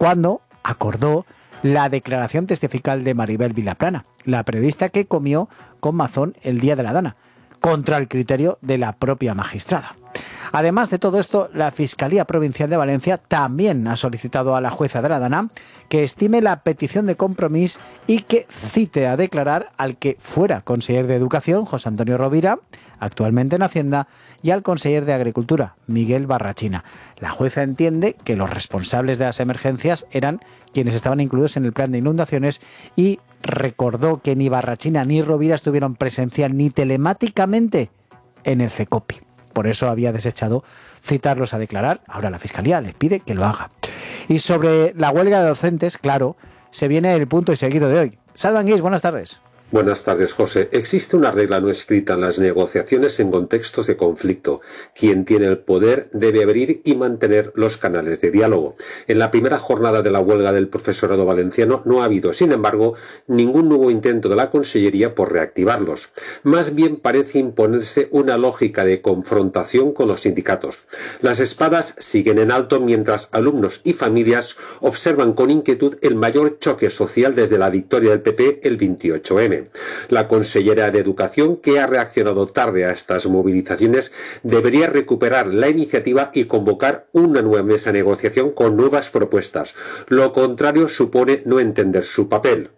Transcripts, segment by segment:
cuando acordó la declaración testifical de Maribel Vilaplana, la periodista que comió con Mazón el día de la Dana, contra el criterio de la propia magistrada. Además de todo esto, la Fiscalía Provincial de Valencia también ha solicitado a la jueza de la Dana que estime la petición de Compromís y que cite a declarar al que fuera conseller de Educación, José Antonio Rovira, actualmente en Hacienda, y al conseller de Agricultura, Miguel Barrachina. La jueza entiende que los responsables de las emergencias eran quienes estaban incluidos en el plan de inundaciones y recordó que ni Barrachina ni Rovira estuvieron presencial ni telemáticamente en el CECOPI. Por eso había desechado citarlos a declarar. Ahora la Fiscalía les pide que lo haga. Y sobre la huelga de docentes, claro, se viene el punto y seguido de hoy. Salva Anguís, buenas tardes. Buenas tardes, José. Existe una regla no escrita en las negociaciones en contextos de conflicto. Quien tiene el poder debe abrir y mantener los canales de diálogo. En la primera jornada de la huelga del profesorado valenciano no ha habido, sin embargo, ningún nuevo intento de la Consellería por reactivarlos. Más bien parece imponerse una lógica de confrontación con los sindicatos. Las espadas siguen en alto mientras alumnos y familias observan con inquietud el mayor choque social desde la victoria del PP el 28M. La consellera de Educación, que ha reaccionado tarde a estas movilizaciones, debería recuperar la iniciativa y convocar una nueva mesa de negociación con nuevas propuestas. Lo contrario supone no entender su papel.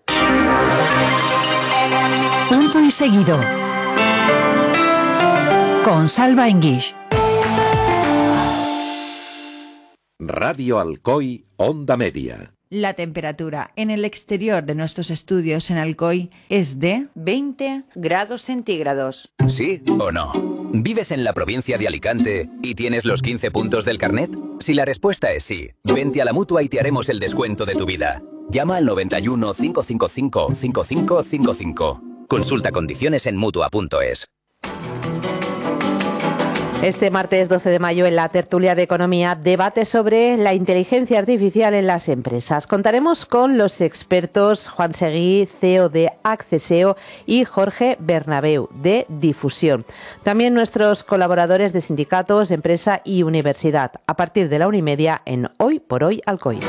Punto y seguido. Con Salva Anguís. Radio Alcoy, Onda Media. La temperatura en el exterior de nuestros estudios en Alcoy es de 20 grados centígrados. ¿Sí o no? ¿Vives en la provincia de Alicante y tienes los 15 puntos del carnet? Si la respuesta es sí, vente a la Mutua y te haremos el descuento de tu vida. Llama al 91 555 5555. Consulta condiciones en Mutua.es. Este martes 12 de mayo en la tertulia de Economía, debate sobre la inteligencia artificial en las empresas. Contaremos con los expertos Juan Seguí, CEO de Acceseo, y Jorge Bernabeu, de Difusión. También nuestros colaboradores de sindicatos, empresa y universidad, a partir de la 1:30 en Hoy por Hoy Alcoy.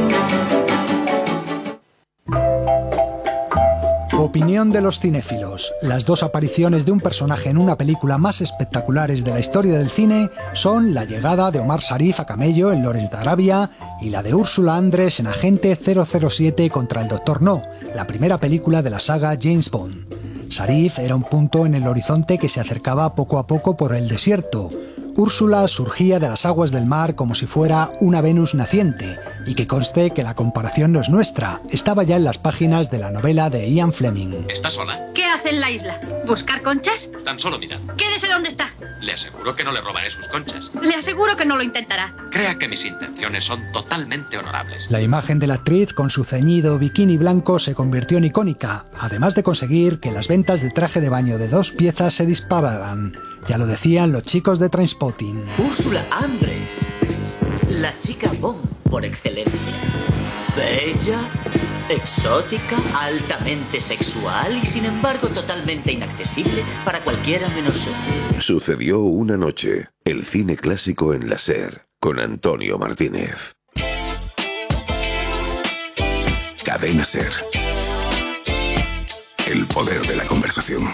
Opinión de los cinéfilos. Las dos apariciones de un personaje en una película más espectaculares de la historia del cine son la llegada de Omar Sharif a camello en Lawrence de Arabia y la de Úrsula Andress en Agente 007 contra el Dr. No, la primera película de la saga James Bond. Sharif era un punto en el horizonte que se acercaba poco a poco por el desierto. Úrsula surgía de las aguas del mar como si fuera una Venus naciente, y que conste que la comparación no es nuestra, estaba ya en las páginas de la novela de Ian Fleming. ¿Está sola? ¿Qué hace en la isla? ¿Buscar conchas? Tan solo mira. Quédese donde está. Le aseguro que no le robaré sus conchas. Le aseguro que no lo intentará. Crea que mis intenciones son totalmente honorables. La imagen de la actriz con su ceñido bikini blanco se convirtió en icónica, además de conseguir que las ventas de traje de baño de 2 piezas se dispararan. Ya lo decían los chicos de Trainspotting. Úrsula Andress, la chica Bond por excelencia. Bella, exótica, altamente sexual y sin embargo totalmente inaccesible para cualquiera menos él. Sucedió una noche. El cine clásico en la SER, con Antonio Martínez. Cadena SER. El poder de la conversación.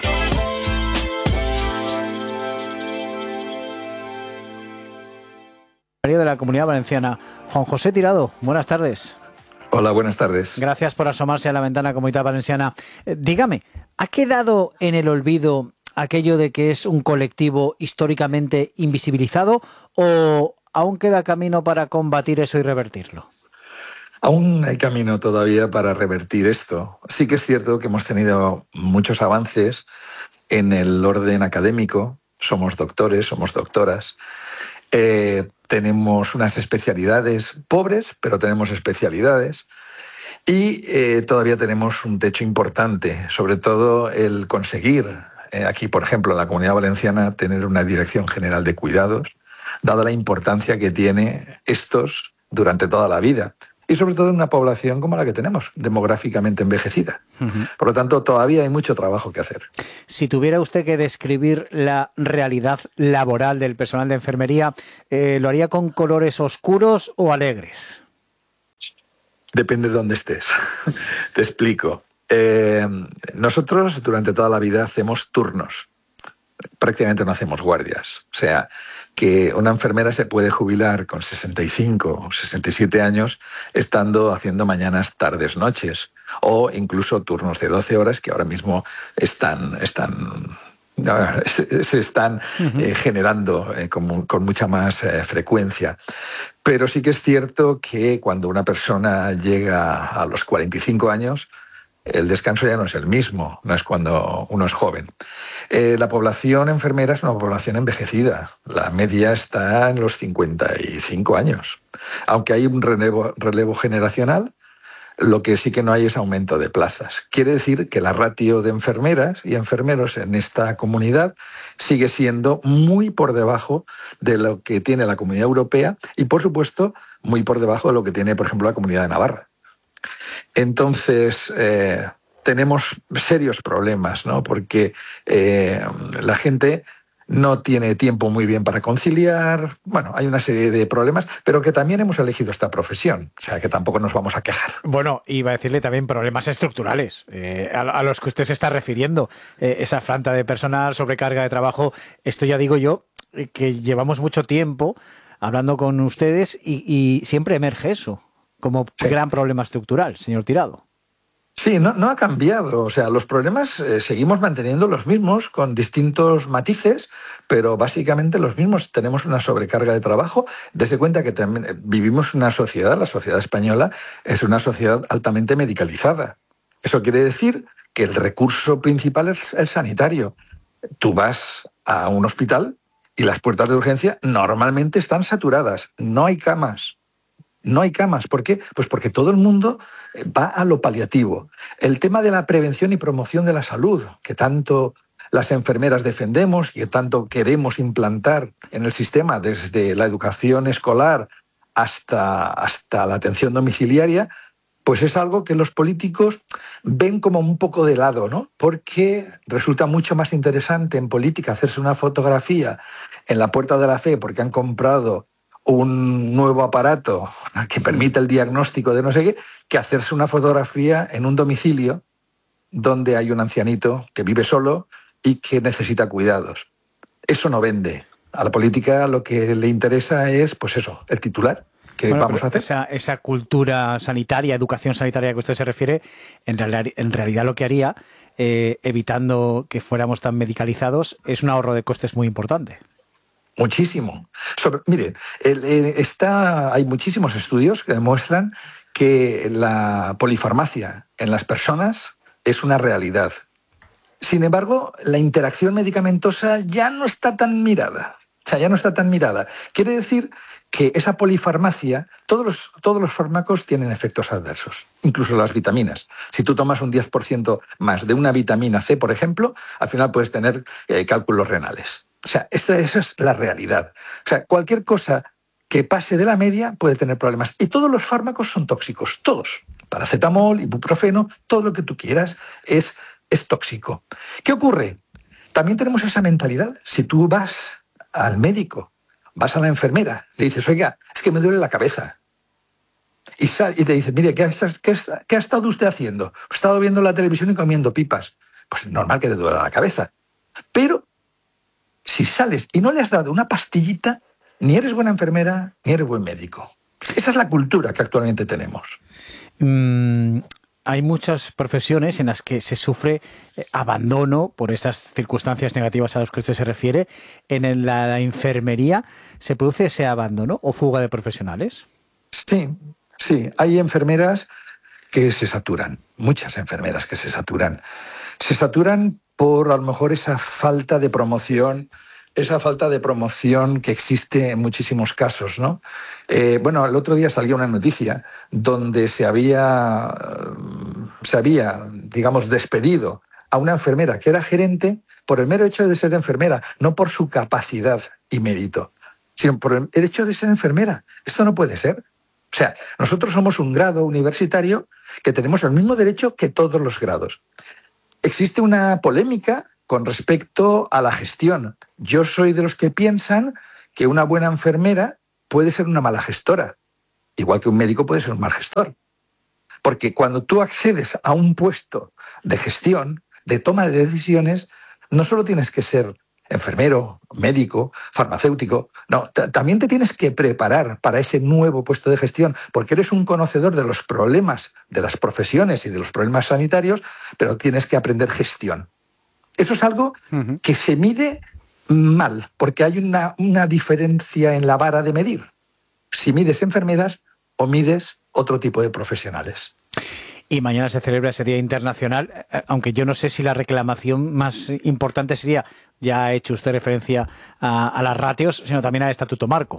De la Comunidad Valenciana, Juan José Tirado, buenas tardes. Hola, buenas tardes. Gracias por asomarse a la ventana Comunidad Valenciana. Dígame, ¿ha quedado en el olvido aquello de que es un colectivo históricamente invisibilizado o aún queda camino para combatir eso y revertirlo? Aún hay camino todavía para revertir esto. Sí que es cierto que hemos tenido muchos avances en el orden académico. Somos doctores, somos doctoras. Tenemos unas especialidades pobres, pero tenemos especialidades. Y todavía tenemos un techo importante, sobre todo el conseguir, aquí por ejemplo en la Comunidad Valenciana, tener una Dirección General de Cuidados, dada la importancia que tiene estos durante toda la vida. Y sobre todo en una población como la que tenemos, demográficamente envejecida. Por lo tanto, todavía hay mucho trabajo que hacer. Si tuviera usted que describir la realidad laboral del personal de enfermería, ¿lo haría con colores oscuros o alegres? Depende de dónde estés. Te explico. Nosotros durante toda la vida hacemos turnos. Prácticamente no hacemos guardias. O sea, que una enfermera se puede jubilar con 65 o 67 años estando haciendo mañanas, tardes, noches, o incluso turnos de 12 horas que ahora mismo se están generando con mucha más frecuencia. Pero sí que es cierto que cuando una persona llega a los 45 años, el descanso ya no es el mismo, no es cuando uno es joven. La población enfermera es una población envejecida. La media está en los 55 años. Aunque hay un relevo generacional, lo que sí que no hay es aumento de plazas. Quiere decir que la ratio de enfermeras y enfermeros en esta comunidad sigue siendo muy por debajo de lo que tiene la Comunidad Europea y, por supuesto, muy por debajo de lo que tiene, por ejemplo, la Comunidad de Navarra. Entonces, tenemos serios problemas, ¿no? Porque la gente no tiene tiempo muy bien para conciliar. Bueno, hay una serie de problemas, pero que también hemos elegido esta profesión, o sea que tampoco nos vamos a quejar. Bueno, iba a decirle también problemas estructurales a los que usted se está refiriendo. Esa falta de personal, sobrecarga de trabajo, esto ya digo yo, que llevamos mucho tiempo hablando con ustedes y siempre emerge eso como gran problema estructural, señor Tirado. Sí, no ha cambiado. O sea, los problemas seguimos manteniendo los mismos con distintos matices, pero básicamente los mismos. Tenemos una sobrecarga de trabajo. Dese cuenta que también vivimos una sociedad, la sociedad española es una sociedad altamente medicalizada. Eso quiere decir que el recurso principal es el sanitario. Tú vas a un hospital y las puertas de urgencia normalmente están saturadas. No hay camas. No hay camas. ¿Por qué? Pues porque todo el mundo va a lo paliativo. El tema de la prevención y promoción de la salud, que tanto las enfermeras defendemos y que tanto queremos implantar en el sistema, desde la educación escolar hasta la atención domiciliaria, pues es algo que los políticos ven como un poco de lado, ¿no? Porque resulta mucho más interesante en política hacerse una fotografía en la Puerta de la Fe porque han comprado un nuevo aparato que permite el diagnóstico de no sé qué, que hacerse una fotografía en un domicilio donde hay un ancianito que vive solo y que necesita cuidados. Eso no vende. A la política lo que le interesa es, pues eso, el titular. ¿Qué vamos a hacer? Esa cultura sanitaria, educación sanitaria que usted se refiere, en realidad lo que haría, evitando que fuéramos tan medicalizados, es un ahorro de costes muy importante. Muchísimo. Mire, hay muchísimos estudios que demuestran que la polifarmacia en las personas es una realidad. Sin embargo, la interacción medicamentosa ya no está tan mirada. O sea, ya no está tan mirada. Quiere decir que esa polifarmacia, todos los fármacos tienen efectos adversos, incluso las vitaminas. Si tú tomas un 10% más de una vitamina C, por ejemplo, al final puedes tener cálculos renales. O sea, esa es la realidad. O sea, cualquier cosa que pase de la media puede tener problemas. Y todos los fármacos son tóxicos, todos. Paracetamol, ibuprofeno, todo lo que tú quieras es tóxico. ¿Qué ocurre? También tenemos esa mentalidad. Si tú vas al médico, vas a la enfermera, le dices, oiga, es que me duele la cabeza. Y te dice, mire, ¿qué ha estado usted haciendo? He estado viendo la televisión y comiendo pipas. Pues es normal que te duela la cabeza. Pero si sales y no le has dado una pastillita, ni eres buena enfermera, ni eres buen médico. Esa es la cultura que actualmente tenemos. Hay muchas profesiones en las que se sufre abandono por esas circunstancias negativas a las que usted se refiere. ¿En la enfermería se produce ese abandono o fuga de profesionales? Sí. Hay enfermeras que se saturan, muchas enfermeras que se saturan. Se saturan por a lo mejor esa falta de promoción que existe en muchísimos casos, ¿no? Bueno, el otro día salió una noticia donde se había, digamos, despedido a una enfermera que era gerente por el mero hecho de ser enfermera, no por su capacidad y mérito, sino por el hecho de ser enfermera. Esto no puede ser. O sea, nosotros somos un grado universitario que tenemos el mismo derecho que todos los grados. Existe una polémica con respecto a la gestión. Yo soy de los que piensan que una buena enfermera puede ser una mala gestora, igual que un médico puede ser un mal gestor. Porque cuando tú accedes a un puesto de gestión, de toma de decisiones, no solo tienes que ser enfermero, médico, farmacéutico, no, también te tienes que preparar para ese nuevo puesto de gestión, porque eres un conocedor de los problemas de las profesiones y de los problemas sanitarios, pero tienes que aprender gestión. Eso es algo que se mide mal, porque hay una diferencia en la vara de medir. Si mides enfermeras o mides otro tipo de profesionales. Y mañana se celebra ese Día Internacional, aunque yo no sé si la reclamación más importante sería, ya ha hecho usted referencia a las ratios, sino también al Estatuto Marco.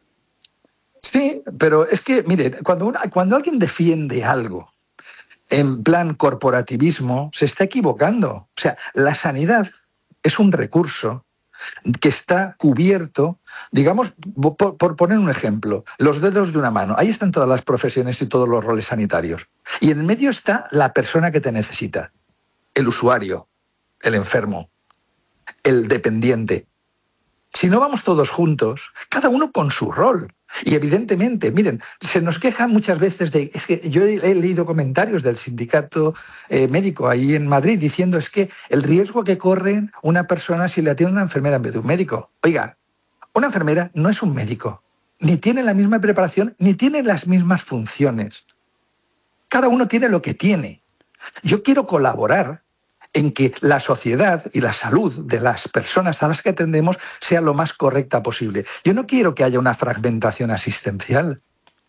Sí, pero es que, mire, cuando alguien defiende algo en plan corporativismo, se está equivocando. O sea, la sanidad es un recurso que está cubierto, digamos, por poner un ejemplo, los dedos de una mano. Ahí están todas las profesiones y todos los roles sanitarios. Y en el medio está la persona que te necesita, el usuario, el enfermo, el dependiente. Si no vamos todos juntos, cada uno con su rol. Y evidentemente, miren, se nos queja muchas veces de... Es que yo he leído comentarios del sindicato médico ahí en Madrid diciendo es que el riesgo que corre una persona si le atiende una enfermera en vez de un médico. Oiga, una enfermera no es un médico. Ni tiene la misma preparación, ni tiene las mismas funciones. Cada uno tiene lo que tiene. Yo quiero colaborar en que la sociedad y la salud de las personas a las que atendemos sea lo más correcta posible. Yo no quiero que haya una fragmentación asistencial,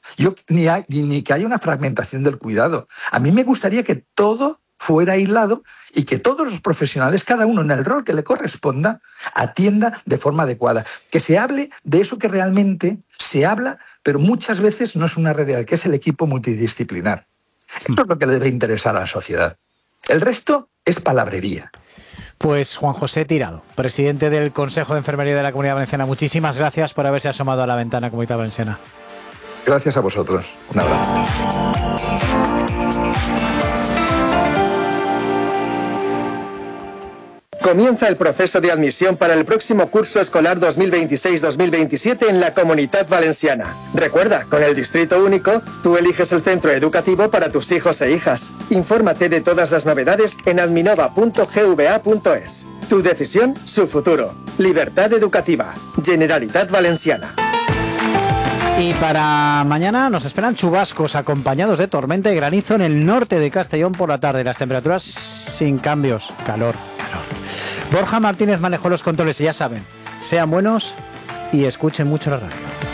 ni que haya una fragmentación del cuidado. A mí me gustaría que todo fuera aislado y que todos los profesionales, cada uno en el rol que le corresponda, atienda de forma adecuada. Que se hable de eso que realmente se habla, pero muchas veces no es una realidad, que es el equipo multidisciplinar. Esto es lo que le debe interesar a la sociedad. El resto es palabrería. Pues Juan José Tirado, presidente del Consejo de Enfermería de la Comunidad Valenciana, muchísimas gracias por haberse asomado a la ventana Comunidad Valenciana. Gracias a vosotros. Un abrazo. Comienza el proceso de admisión para el próximo curso escolar 2026-2027 en la Comunitat Valenciana. Recuerda, con el Distrito Único, tú eliges el centro educativo para tus hijos e hijas. Infórmate de todas las novedades en adminova.gva.es. Tu decisión, su futuro. Libertad educativa. Generalitat Valenciana. Y para mañana nos esperan chubascos acompañados de tormenta y granizo en el norte de Castellón por la tarde. Las temperaturas sin cambios. Calor. Borja Martínez manejó los controles y ya saben, sean buenos y escuchen mucho la radio.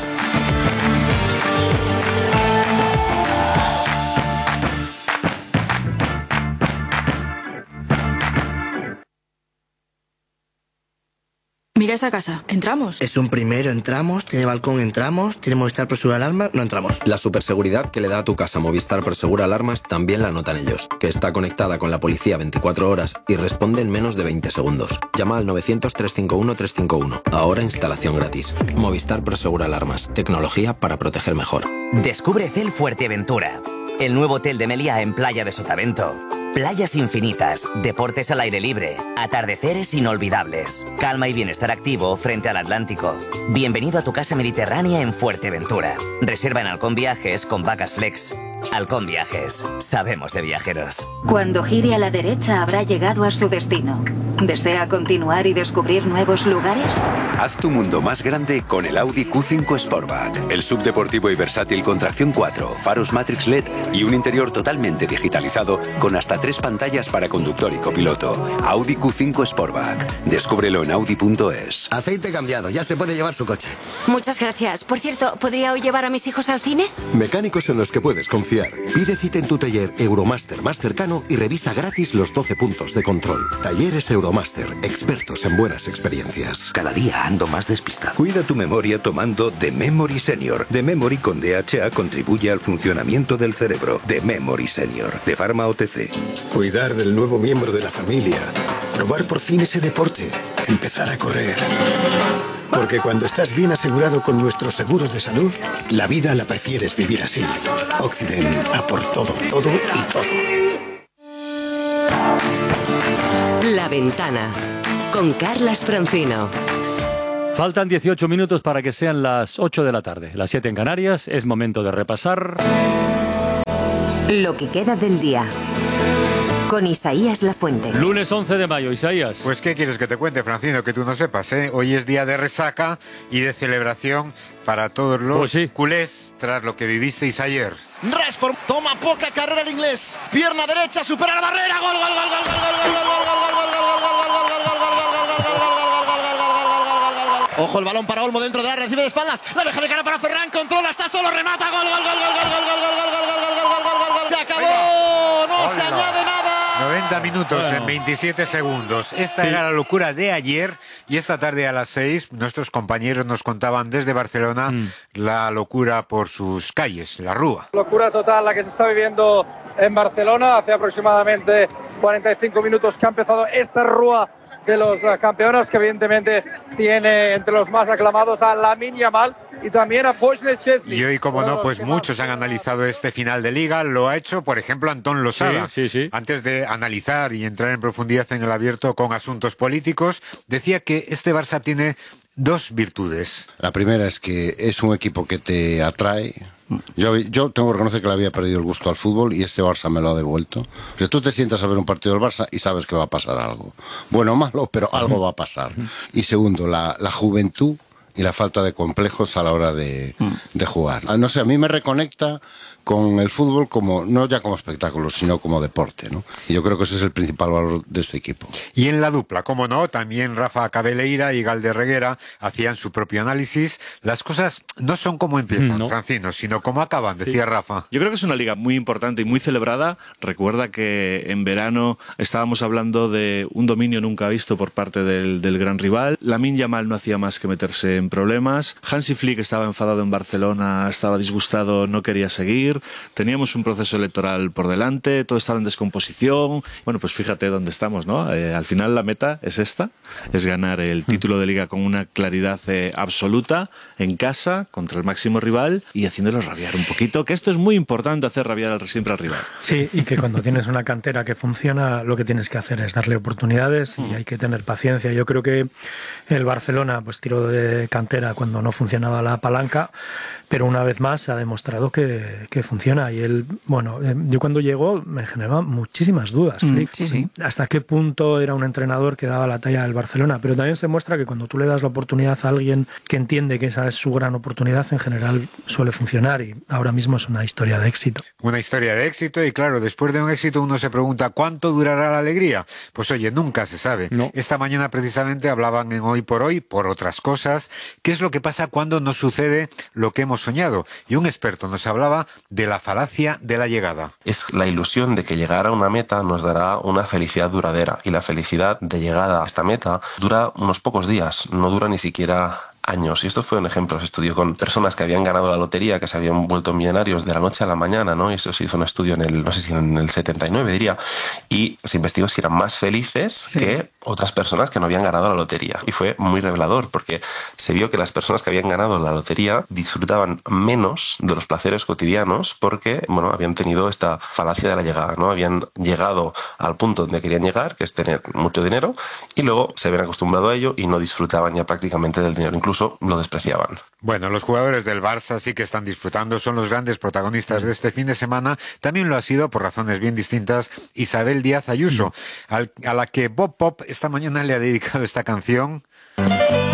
Mira esa casa, ¿entramos? Es un primero, entramos, tiene balcón, entramos, tiene Movistar Prosegur Alarmas, no entramos. La superseguridad que le da a tu casa Movistar Prosegur Alarmas también la notan ellos, que está conectada con la policía 24 horas y responde en menos de 20 segundos. Llama al 900-351-351. Ahora instalación gratis. Movistar Prosegur Alarmas. Tecnología para proteger mejor. Descubre Cel Fuerteventura, el nuevo hotel de Meliá en Playa de Sotavento. Playas infinitas, deportes al aire libre, atardeceres inolvidables, calma y bienestar activo frente al Atlántico. Bienvenido a tu casa mediterránea en Fuerteventura. Reserva en Halcón Viajes con Vacas Flex. Halcón Viajes, sabemos de viajeros. Cuando gire a la derecha habrá llegado a su destino. ¿Desea continuar y descubrir nuevos lugares? Haz tu mundo más grande con el Audi Q5 Sportback. El subdeportivo y versátil con tracción 4, faros Matrix LED y un interior totalmente digitalizado con hasta 3 pantallas para conductor y copiloto. Audi Q5 Sportback. Descúbrelo en Audi.es. Aceite cambiado, ya se puede llevar su coche. Muchas gracias. Por cierto, ¿podría hoy llevar a mis hijos al cine? Mecánicos en los que puedes confiar. Pide cita en tu taller Euromaster más cercano y revisa gratis los 12 puntos de control. Talleres Euromaster, expertos en buenas experiencias. Cada día ando más despistado. Cuida tu memoria tomando The Memory Senior. The Memory con DHA contribuye al funcionamiento del cerebro. The Memory Senior, de Pharma OTC. Cuidar del nuevo miembro de la familia. Probar por fin ese deporte. Empezar a correr. Porque cuando estás bien asegurado con nuestros seguros de salud, la vida la prefieres vivir así. Occident, a por todo, todo y todo. La Ventana, con Carlas Francino. Faltan 18 minutos para que sean las 8 de la tarde. Las 7 en Canarias. Es momento de repasar Lo que queda del día. Con Isaías Lafuente. Lunes 11 de mayo, Isaías. Pues ¿qué quieres que te cuente, Francino? Que tú no sepas, ¿eh? Hoy es día de resaca y de celebración para todos los culés tras lo que vivisteis ayer. Rashford toma poca carrera el inglés. Pierna derecha, supera la barrera. Gol, gol, gol, gol, gol, gol, gol, gol, gol, gol, gol, gol, ojo el balón para Olmo dentro de la recibe de espaldas. La deja de cara para Ferran, controla, está solo, remata. Gol, gol, gol, gol, gol, gol, gol, gol, gol, gol, gol, gol, gol, gol, gol. Se acabó. No se añade nada. 90 minutos en 27 segundos. Esta era la locura de ayer y esta tarde a las 6 nuestros compañeros nos contaban desde Barcelona la locura por sus calles, la Rúa. Locura total la que se está viviendo en Barcelona. Hace aproximadamente 45 minutos que ha empezado esta Rúa de los campeones, que evidentemente tiene entre los más aclamados a Lamine Yamal y también a Wojciech Szczesny. Y hoy, como no, pues muchos han analizado este final de Liga. Lo ha hecho, por ejemplo, Antón Losada. Sí. Antes de analizar y entrar en profundidad en el abierto con asuntos políticos, decía que este Barça tiene dos virtudes. La primera es que es un equipo que te atrae. Yo tengo que reconocer que le había perdido el gusto al fútbol y este Barça me lo ha devuelto. O sea, tú te sientas a ver un partido del Barça y sabes que va a pasar algo. Bueno o malo, pero algo va a pasar. Y segundo, la juventud y la falta de complejos a la hora de jugar. No sé, a mí me reconecta con el fútbol como no ya como espectáculo, sino como deporte, ¿no? Y yo creo que ese es el principal valor de este equipo. Y en la dupla, como no, también Rafa Cabeleira y Galder Reguera hacían su propio análisis. Las cosas no son como empiezan, Francino, sino como acaban, decía Rafa. Yo creo que es una liga muy importante y muy celebrada. Recuerda que en verano estábamos hablando de un dominio nunca visto por parte del gran rival. Lamine Yamal no hacía más que meterse en problemas. Hansi Flick estaba enfadado en Barcelona, estaba disgustado, no quería seguir. Teníamos un proceso electoral por delante, todo estaba en descomposición. Bueno, pues fíjate dónde estamos, ¿no? Al final la meta es esta, es ganar el título de Liga con una claridad absoluta en casa, contra el máximo rival y haciéndolos rabiar un poquito, que esto es muy importante, hacer rabiar siempre al rival. Sí, y que cuando tienes una cantera que funciona, lo que tienes que hacer es darle oportunidades y hay que tener paciencia. Yo creo que el Barcelona pues tiró de cantera cuando no funcionaba la palanca, pero una vez más ha demostrado que funciona. Y él, bueno, yo cuando llegó me generaba muchísimas dudas, Flick. Sí. Hasta qué punto era un entrenador que daba la talla del Barcelona, pero también se muestra que cuando tú le das la oportunidad a alguien que entiende que esa es su gran oportunidad, en general suele funcionar y ahora mismo es una historia de éxito. Una historia de éxito y claro, después de un éxito uno se pregunta ¿cuánto durará la alegría? Pues oye, nunca se sabe. No. Esta mañana precisamente hablaban en Hoy por Hoy, por otras cosas, qué es lo que pasa cuando nos sucede lo que hemos soñado. Y un experto nos hablaba de la falacia de la llegada. Es la ilusión de que llegar a una meta nos dará una felicidad duradera y la felicidad de llegada a esta meta dura unos pocos días, no dura ni siquiera años. Y esto fue un ejemplo. Se estudió con personas que habían ganado la lotería, que se habían vuelto millonarios de la noche a la mañana, ¿no? Y eso se hizo un estudio no sé si en el 79, diría. Y se investigó si eran más felices que otras personas que no habían ganado la lotería. Y fue muy revelador, porque se vio que las personas que habían ganado la lotería disfrutaban menos de los placeres cotidianos porque, bueno, habían tenido esta falacia de la llegada, ¿no? Habían llegado al punto donde querían llegar, que es tener mucho dinero, y luego se habían acostumbrado a ello y no disfrutaban ya prácticamente del dinero. Incluso lo despreciaban. Bueno, los jugadores del Barça sí que están disfrutando, son los grandes protagonistas de este fin de semana. También lo ha sido, por razones bien distintas, Isabel Díaz Ayuso, a la que Bob Pop esta mañana le ha dedicado esta canción.